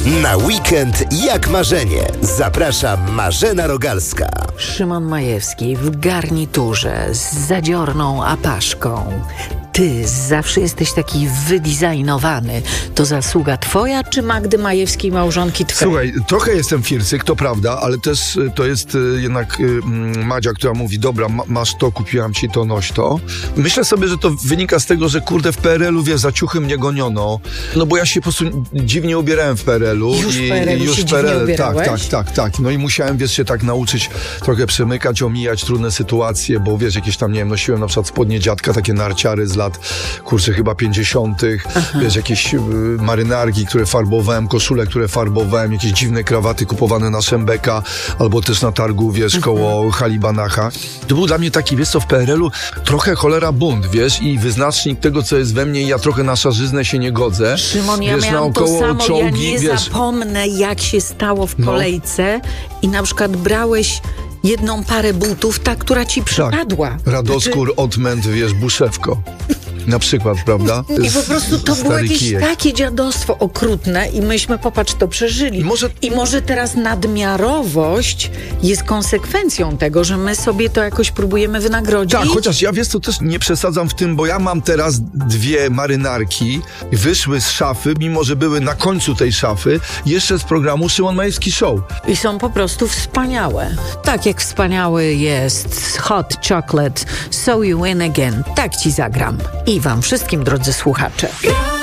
Na weekend jak marzenie. Zaprasza Marzena Rogalska. Szymon Majewski w garniturze z zadziorną apaszką. Ty zawsze jesteś taki wydesignowany. To zasługa twoja, czy Magdy Majewskiej, małżonki twojej? Słuchaj, trochę jestem fircyk, to prawda, ale też to jest jednak Madzia, która mówi, dobra, masz to, kupiłam ci to, noś to. Myślę sobie, że to wynika z tego, że kurde w PRL-u, wiesz, za ciuchy mnie goniono, no bo ja się po prostu dziwnie ubierałem w PRL-u. Już w PRL-u się dziwnie ubierałeś? Tak. No i musiałem, wiesz, się tak nauczyć trochę przemykać, omijać trudne sytuacje, bo wiesz, jakieś tam, nie wiem, nosiłem na przykład spodnie dziadka, takie narciary z lat, kurczę, chyba 50. Wiesz, jakieś marynarki, które farbowałem, koszule, które farbowałem, jakieś dziwne krawaty kupowane na Szembeka, albo też na targu, wiesz, koło Halibanacha. To był dla mnie taki, wiesz co, w PRL-u trochę cholera bunt, wiesz, i wyznacznik tego, co jest we mnie, i ja trochę na szarzyznę się nie godzę. Szymon, ja wiesz, miałam to samo, czołgi, ja nie zapomnę, jak się stało w kolejce i na przykład brałeś jedną parę butów, ta, która ci przypadła. Tak. Radoskór, odmęt, wiesz, buszewko. Na przykład, prawda? I po prostu to było jakieś takie dziadostwo okrutne i myśmy, popatrz, to przeżyli. I może teraz nadmiarowość jest konsekwencją tego, że my sobie to jakoś próbujemy wynagrodzić. Tak, chociaż ja, wiesz co, też nie przesadzam w tym, bo ja mam teraz 2 marynarki, wyszły z szafy, mimo że były na końcu tej szafy, jeszcze z programu Szymon Majewski Show. I są po prostu wspaniałe. Tak jak wspaniały jest Hot Chocolate, So You Win Again. Tak ci zagram. I wam wszystkim, drodzy słuchacze.